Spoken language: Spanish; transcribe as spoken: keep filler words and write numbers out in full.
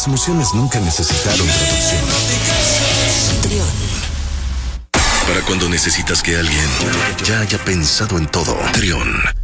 las emociones nunca necesitaron traducción. Trión. Para cuando necesitas que alguien ya haya pensado en todo. Trión.